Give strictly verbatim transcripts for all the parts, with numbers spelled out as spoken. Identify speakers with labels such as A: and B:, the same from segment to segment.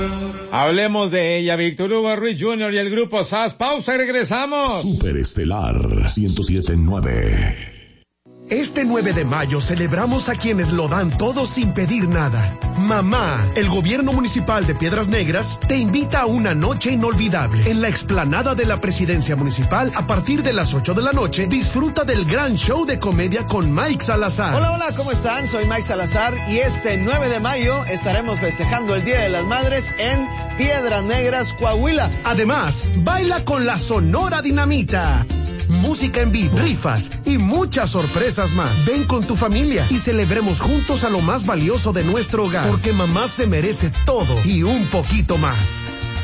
A: Hablemos de ella, Víctor Hugo Ruiz junior y el grupo S A S. Pausa y regresamos.
B: Superestelar ciento siete punto nueve.
C: Este nueve de mayo celebramos a quienes lo dan todo sin pedir nada. Mamá, el gobierno municipal de Piedras Negras te invita a una noche inolvidable. En la explanada de la presidencia municipal, a partir de las ocho de la noche, disfruta del gran show de comedia con Mike Salazar.
D: Hola, hola, ¿cómo están? Soy Mike Salazar y este nueve de mayo estaremos festejando el Día de las Madres en Piedras Negras, Coahuila.
C: Además, baila con la Sonora Dinamita. Música en vivo, rifas y muchas sorpresas más. Ven con tu familia y celebremos juntos a lo más valioso de nuestro hogar, porque mamá se merece todo y un poquito más.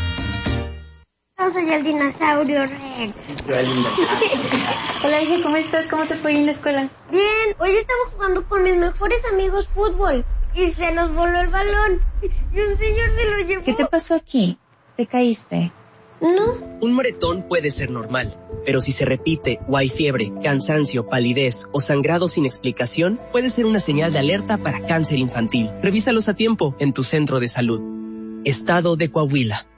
E: Yo soy el dinosaurio Rex.
F: Hola, hija, ¿cómo estás? ¿Cómo te fue en la escuela?
E: Bien, hoy estaba jugando con mis mejores amigos fútbol y se nos voló el balón y un señor se lo llevó.
F: ¿Qué te pasó aquí? ¿Te caíste?
E: No.
G: Un moretón puede ser normal, pero si se repite o hay fiebre, cansancio, palidez o sangrado sin explicación, puede ser una señal de alerta para cáncer infantil. Revísalos a tiempo en tu centro de salud. Estado de Coahuila.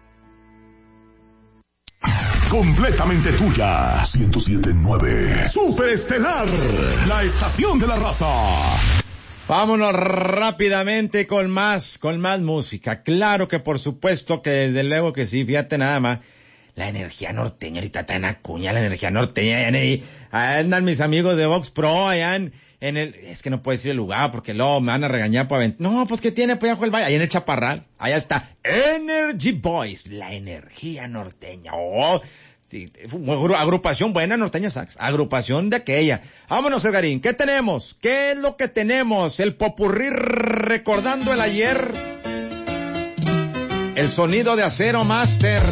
B: Completamente tuya. ciento siete punto nueve. Superestelar, la estación de la raza.
A: Vámonos rápidamente con más, con más música. Claro que por supuesto que desde luego que sí, fíjate nada más. La energía norteña, ahorita está en Acuña, la energía norteña, ahí andan mis amigos de Vox Pro, allá en, en el, es que no puedo decir el lugar porque luego me van a regañar para vent... No, pues que tiene, pues abajo el valle, ahí en el Chaparral, allá está, Energy Boys, la energía norteña, oh, sí, agrupación buena norteña sax, agrupación de aquella. Vámonos, Edgarín, ¿qué tenemos? ¿Qué es lo que tenemos? El popurrí recordando el ayer, el sonido de Acero Master.